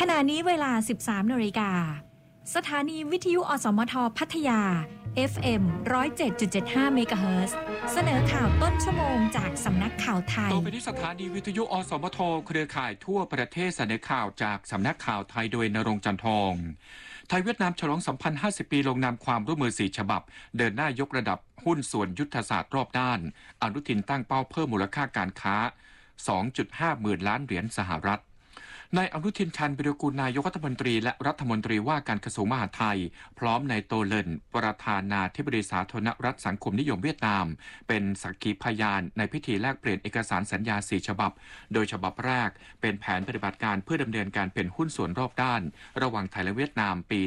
ขณะนี้เวลา 13 นาฬิกาสถานีวิทยุอสมทพัทยา FM 107.75 เมกะเฮิรตซ์เสนอข่าวต้นชั่วโมงจากสำนักข่าวไทยต่อไปที่สถานีวิทยุอสมทเครือข่ายทั่วประเทศเสนอข่าวจากสำนักข่าวไทยโดยณรงค์จันทองไทยเวียดนามฉลองสัมพันธ์50 ปีลงนามความร่วมมือ4ฉบับเดินหน้ายกระดับหุ้นส่วนยุทธศาสตร์รอบด้านอนุทินตั้งเป้าเพิ่มมูลค่าการค้า 2.5 หมื่นล้านเหรียญสหรัฐนายอนุทิน ชาญวิรากูลนายกรัฐมนตรีและรัฐมนตรีว่าการกระทรวงมหาดไทยพร้อมนายโตเลินประธานาธิบดีสาธารณรัฐสังคมนิยมเวียดนามเป็นสักขีพยานในพิธีแลกเปลี่ยนเอกสารสัญญา4ฉบับโดยฉบับแรกเป็นแผนปฏิบัติการเพื่อดำเนินการเป็นหุ้นส่วนรอบด้านระหว่างไทยและเวียดนามปี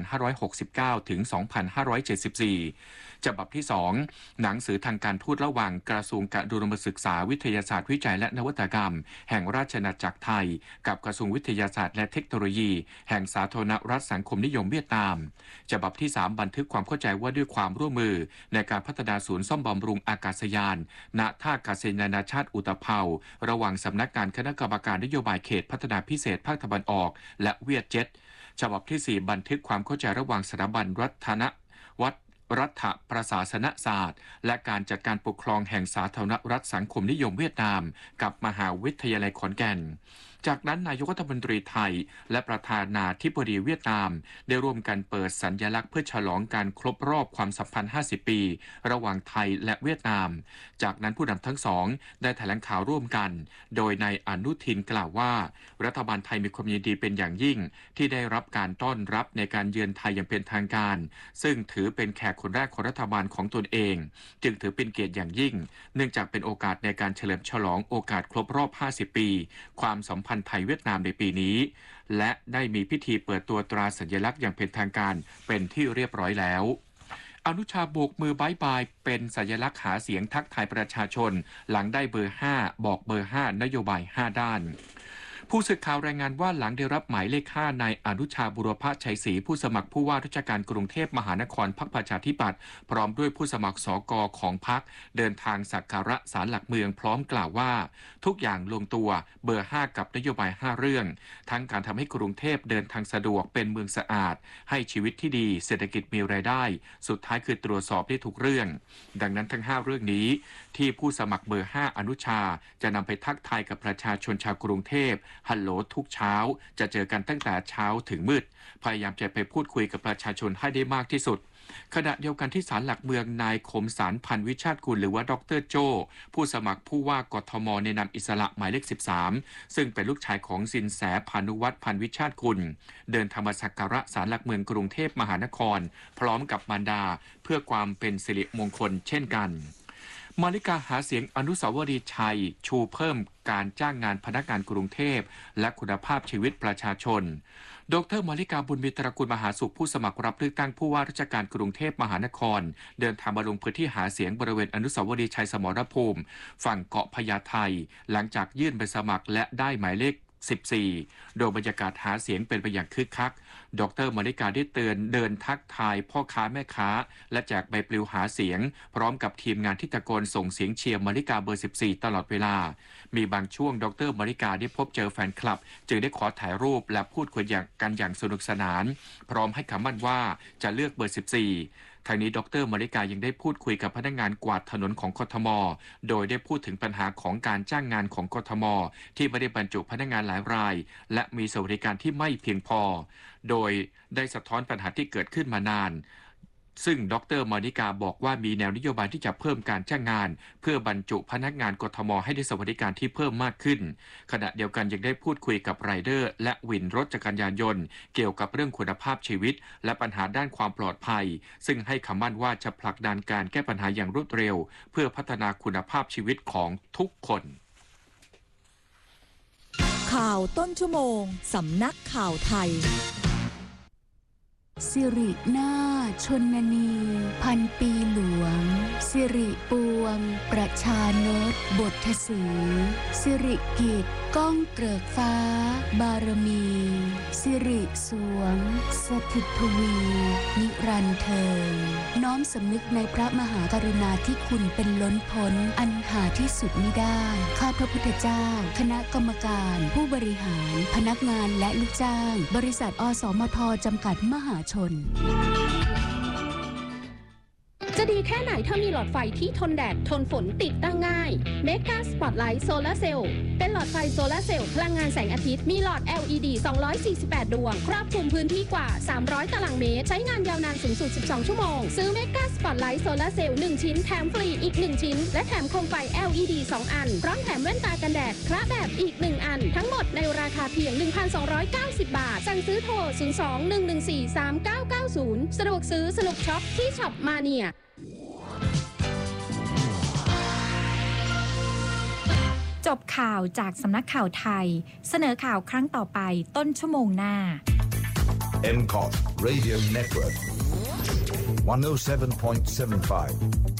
2569 ถึง 2574 ฉบับที่ 2 หนังสือทางการทูตระหว่างกระทรวงการอุดมศึกษาวิทยาศาสตร์วิจัยและนวัตกรรมแห่งราชอาณาจักรไทยกับกระทรวงวิทยาศาสตร์และเทคโนโลยีแห่งสาธารณรัฐสังคมนิยมเวียดนามฉบับที่ 3 บันทึกความเข้าใจว่าด้วยความร่วมมือในการพัฒนาศูนย์ซ่อมบำรุงอากาศยานณท่าอากาศยานนานาชาติอุตภเปาระหว่างสำนักงานคณะกรรมการนโยบายเขตพัฒนาพิเศษภาคตะวันออกและเวียดเจ็ตฉบับที่ 4 บันทึกความเข้าใจระหว่างสถาบันรัฐประศาสนศาสตร์และการจัดการปกครองแห่งสาธารณรัฐสังคมนิยมเวียดนามกับมหาวิทยาลัยขอนแก่นจากนั้นนายกรัฐมนตรีไทยและประธานาธิบดีเวียดนามได้ร่วมกันเปิดสัญลักษณ์เพื่อฉลองการครบรอบความสัมพันธ์50 ปีระหว่างไทยและเวียดนามจากนั้นผู้นำทั้งสองได้แถลงข่าวร่วมกันโดยนายอนุทินกล่าวว่ารัฐบาลไทยมีความยินดีเป็นอย่างยิ่งที่ได้รับการต้อนรับในการเยือนไทยอย่างเป็นทางการซึ่งถือเป็นแขกคนแรกของรัฐบาลของตนเองจึงถือเป็นเกียรติอย่างยิ่งเนื่องจากเป็นโอกาสในการเฉลิมฉลองโอกาสครบรอบ50 ปีความสัมพันธ์ไทยเวียดนามในปีนี้และได้มีพิธีเปิดตัวตราสัญลักษณ์อย่างเป็นทางการเป็นที่เรียบร้อยแล้วอนุชาโบกมือบ๊ายบายเป็นสัญลักษณ์หาเสียงทักทายประชาชนหลังได้เบอร์ 5 บอกเบอร์ 5 นโยบาย 5 ด้านผู้สื่อข่าวรายงานว่าหลังได้รับหมายเลข 5 นายอนุชาบุรพชัยศรีผู้สมัครผู้ว่าราชการกรุงเทพมหานครพรรคประชาธิปัตย์พร้อมด้วยผู้สมัครสกของพรรคเดินทางสักการะศาลหลักเมืองพร้อมกล่าวว่าทุกอย่างลงตัวเบอร์ 5 กับนโยบาย 5 เรื่องทั้งการทำให้กรุงเทพเดินทางสะดวกเป็นเมืองสะอาดให้ชีวิตที่ดีเศรษฐกิจมีรายได้สุดท้ายคือตรวจสอบได้ทุกเรื่องดังนั้นทั้ง 5 เรื่องนี้ที่ผู้สมัครเบอร์ 5 อนุชาจะนำไปทักทายกับประชาชนชาวกรุงเทพฮัลโหลทุกเช้าจะเจอกันตั้งแต่เช้าถึงมืดพยายามจะไปพูดคุยกับประชาชนให้ได้มากที่สุดขณะเดียวกันที่ศาลหลักเมืองนายคมสารพันธ์วิชาติกุลหรือว่าดร.โจ้ผู้สมัครผู้ว่ากทมในนามอิสระหมายเลข 13ซึ่งเป็นลูกชายของสินแสพานุวัฒน์พันธ์วิชาติกุลเดินทางมาสักการะศาลหลักเมืองกรุงเทพมหานครพร้อมกับมารดาเพื่อความเป็นสิริมงคลเช่นกันมาริกาหาเสียงอนุสาวรีย์ชัยชูเพิ่มการจ้างงานพนักงานกรุงเทพและคุณภาพชีวิตประชาชนดร.มาริกาบุญมีตระกูลมหาสุขผู้สมัครรับเลือกตั้งผู้ว่าราชการกรุงเทพมหานครเดินทางมาลงพื้นที่หาเสียงบริเวณอนุสาวรีย์ชัยสมรภูมิฝั่งเกาะพญาไทหลังจากยื่นใบสมัครและได้หมายเลข 14โดยบรรยากาศหาเสียงเป็นไปอย่างคึกคักดร.มาริกาได้เดินทักทายพ่อค้าแม่ค้าและแจกใบปลิวหาเสียงพร้อมกับทีมงานที่ตะโกนส่งเสียงเชียร์มาริกาเบอร์ 14ตลอดเวลามีบางช่วงดร.มาริกาได้พบเจอแฟนคลับจึงได้ขอถ่ายรูปและพูดคุยกันอย่างสนุกสนานพร้อมให้คำมั่นว่าจะเลือกเบอร์ 14ทางนี้ดร.มาริกายังได้พูดคุยกับพนักงานกวาดถนนของกทมโดยได้พูดถึงปัญหาของการจ้างงานของกทมที่ไม่ได้บรรจุพนักงานหลายรายและมีสวัสดิการที่ไม่เพียงพอโดยได้สะท้อนปัญหาที่เกิดขึ้นมานานซึ่งดร.มาริกาบอกว่ามีแนวนโยบายที่จะเพิ่มการจ้างงานเพื่อบรรจุพนักงานกทมให้ได้สวัสดิการที่เพิ่มมากขึ้นขณะเดียวกันยังได้พูดคุยกับไรเดอร์และวินรถจักรยานยนต์เกี่ยวกับเรื่องคุณภาพชีวิตและปัญหาด้านความปลอดภัยซึ่งให้คำมั่นว่าจะผลักดันการแก้ปัญหาอย่างรวดเร็วเพื่อพัฒนาคุณภาพชีวิตของทุกคนข่าวต้นชั่วโมงสำนักข่าวไทยสิรินาถชนนีพันปีหลวงสิริปวงประชานตบทสีสิริกิจก้องเกริกฟ้าบารมีสิริสวงสถิตทวีนิรันดร์เทินน้อมสำนึกในพระมหากรุณาธิคุณเป็นล้นพ้นอันหาที่สุดมิได้ข้าพระพุทธเจ้าคณะกรรมการผู้บริหารพนักงานและลูกจ้างบริษัทอสมทจำกัดมหาชนจะดีแค่ไหนถ้ามีหลอดไฟที่ทนแดดทนฝนติดตั้งง่าย Mega Spotlight Solar Cell เป็นหลอดไฟโซลาร์เซลล์พลังงานแสงอาทิตย์มีหลอด LED 248 ดวงครอบคลุมพื้นที่กว่า300ตารางเมตรใช้งานยาวนานสูงสุด12ชั่วโมงซื้อ Mega Spotlight Solar Cell 1 ชิ้นแถมฟรีอีก1ชิ้นและแถมโคมไฟ LED 2 อันพร้อมแถมแว่นตากันแดดคละแบบอีก1อันทั้งหมดในราคาเพียง 1,290 บาทสั่งซื้อโทร 02-114-3990 สะดวกซื้อสนุกช็อปที่ช็อปมาเนียจบข่าวจากสำนักข่าวไทยเสนอข่าวครั้งต่อไปต้นชั่วโมงหน้า MCOT Radio Network 107.75